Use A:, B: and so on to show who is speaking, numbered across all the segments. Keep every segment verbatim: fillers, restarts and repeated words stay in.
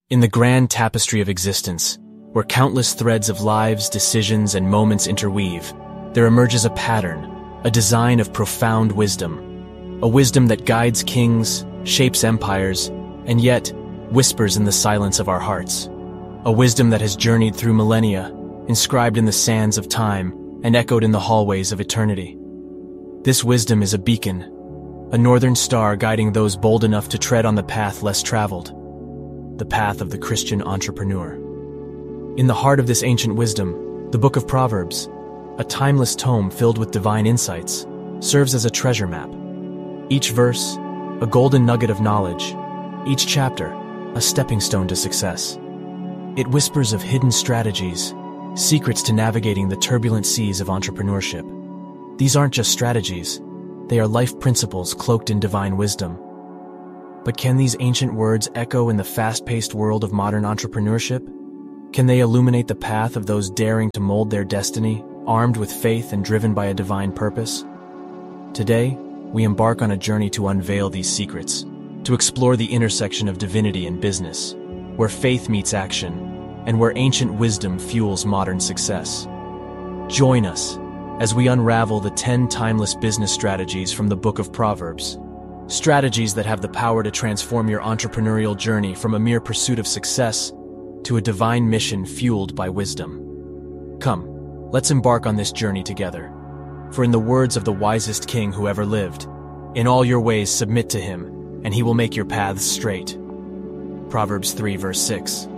A: In the grand tapestry of existence, where countless threads of lives, decisions, and moments interweave, there emerges a pattern, a design of profound wisdom. A wisdom that guides kings, shapes empires, and yet whispers in the silence of our hearts. A wisdom that has journeyed through millennia, inscribed in the sands of time, and echoed in the hallways of eternity. This wisdom is a beacon, a northern star guiding those bold enough to tread on the path less traveled, the path of the Christian entrepreneur. In the heart of this ancient wisdom, the Book of Proverbs, a timeless tome filled with divine insights, serves as a treasure map. Each verse, a golden nugget of knowledge, each chapter, a stepping stone to success. It whispers of hidden strategies, secrets to navigating the turbulent seas of entrepreneurship. These aren't just strategies, they are life principles cloaked in divine wisdom. But can these ancient words echo in the fast-paced world of modern entrepreneurship? Can they illuminate the path of those daring to mold their destiny, armed with faith and driven by a divine purpose? Today, we embark on a journey to unveil these secrets, to explore the intersection of divinity and business, where faith meets action, and where ancient wisdom fuels modern success. Join us as we unravel the ten timeless business strategies from the Book of Proverbs. Strategies that have the power to transform your entrepreneurial journey from a mere pursuit of success to a divine mission fueled by wisdom. Come, let's embark on this journey together. For in the words of the wisest king who ever lived, "In all your ways submit to him, and he will make your paths straight." Proverbs three verse six.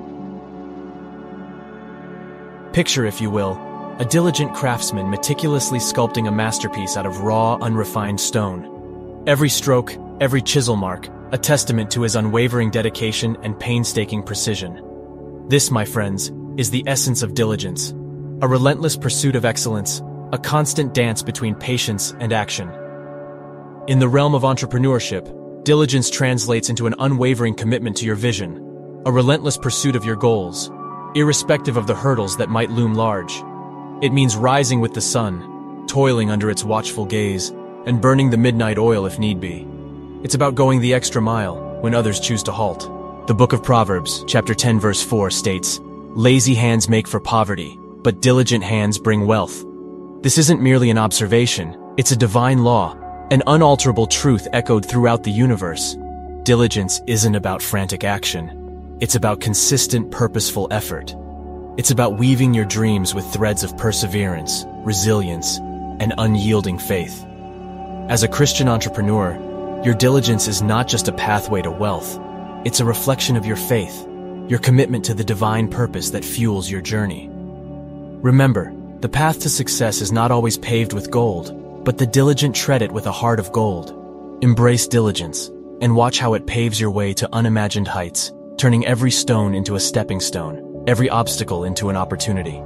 A: Picture, if you will, a diligent craftsman meticulously sculpting a masterpiece out of raw, unrefined stone. Every stroke, every chisel mark, a testament to his unwavering dedication and painstaking precision. This, my friends, is the essence of diligence, a relentless pursuit of excellence, a constant dance between patience and action. In the realm of entrepreneurship, diligence translates into an unwavering commitment to your vision, a relentless pursuit of your goals, irrespective of the hurdles that might loom large. It means rising with the sun, toiling under its watchful gaze, and burning the midnight oil if need be. It's about going the extra mile when others choose to halt. The Book of Proverbs, chapter ten verse four states, "Lazy hands make for poverty, but diligent hands bring wealth." This isn't merely an observation, it's a divine law, an unalterable truth echoed throughout the universe. Diligence isn't about frantic action. It's about consistent, purposeful effort. It's about weaving your dreams with threads of perseverance, resilience, and unyielding faith. As a Christian entrepreneur, your diligence is not just a pathway to wealth. It's a reflection of your faith, your commitment to the divine purpose that fuels your journey. Remember, the path to success is not always paved with gold, but the diligent tread it with a heart of gold. Embrace diligence, and watch how it paves your way to unimagined heights, turning every stone into a stepping stone, every obstacle into an opportunity.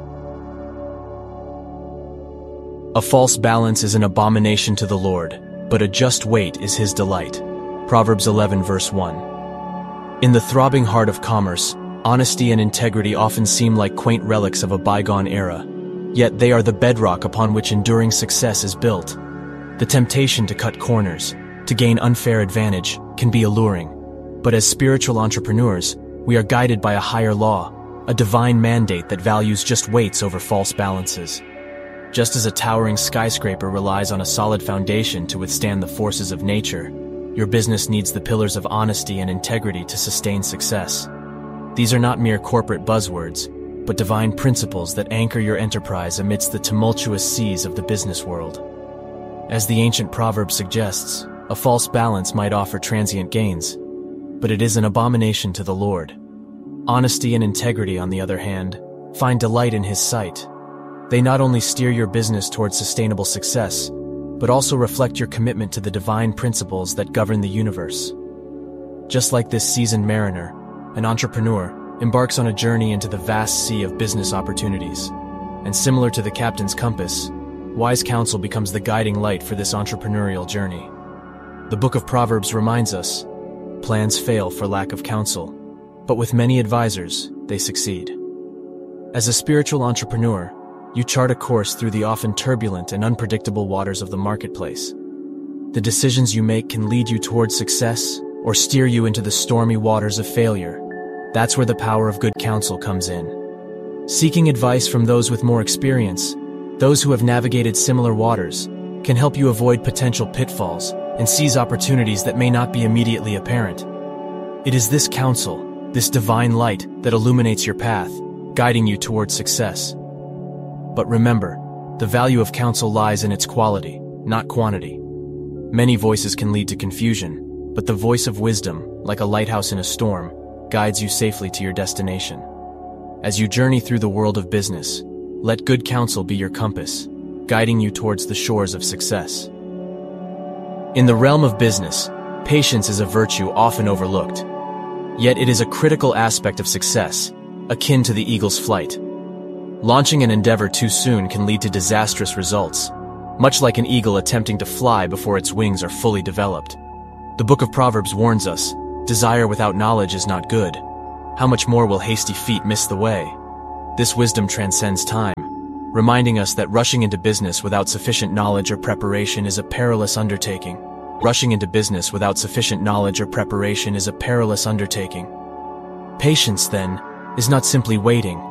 A: A false balance is an abomination to the Lord, but a just weight is his delight. Proverbs eleven verse one. In the throbbing heart of commerce, honesty and integrity often seem like quaint relics of a bygone era, yet they are the bedrock upon which enduring success is built. The temptation to cut corners, to gain unfair advantage, can be alluring, but as spiritual entrepreneurs, we are guided by a higher law, a divine mandate that values just weights over false balances. Just as a towering skyscraper relies on a solid foundation to withstand the forces of nature, your business needs the pillars of honesty and integrity to sustain success. These are not mere corporate buzzwords, but divine principles that anchor your enterprise amidst the tumultuous seas of the business world. As the ancient proverb suggests, a false balance might offer transient gains, but it is an abomination to the Lord. Honesty and integrity, on the other hand, find delight in his sight. They not only steer your business towards sustainable success, but also reflect your commitment to the divine principles that govern the universe. Just like this seasoned mariner, an entrepreneur embarks on a journey into the vast sea of business opportunities. And similar to the captain's compass, wise counsel becomes the guiding light for this entrepreneurial journey. The Book of Proverbs reminds us, plans fail for lack of counsel, but with many advisors, they succeed. As a spiritual entrepreneur, you chart a course through the often turbulent and unpredictable waters of the marketplace. The decisions you make can lead you towards success or steer you into the stormy waters of failure. That's where the power of good counsel comes in. Seeking advice from those with more experience, those who have navigated similar waters, can help you avoid potential pitfalls and seize opportunities that may not be immediately apparent. It is this counsel, this divine light, that illuminates your path, guiding you towards success. But remember, the value of counsel lies in its quality, not quantity. Many voices can lead to confusion, but the voice of wisdom, like a lighthouse in a storm, guides you safely to your destination. As you journey through the world of business, let good counsel be your compass, guiding you towards the shores of success. In the realm of business, patience is a virtue often overlooked. Yet it is a critical aspect of success, akin to the eagle's flight. Launching an endeavor too soon can lead to disastrous results, much like an eagle attempting to fly before its wings are fully developed. The Book of Proverbs warns us, desire without knowledge is not good. How much more will hasty feet miss the way? This wisdom transcends time, reminding us that rushing into business without sufficient knowledge or preparation is a perilous undertaking. Rushing into business without sufficient knowledge or preparation is a perilous undertaking. Patience, then, is not simply waiting,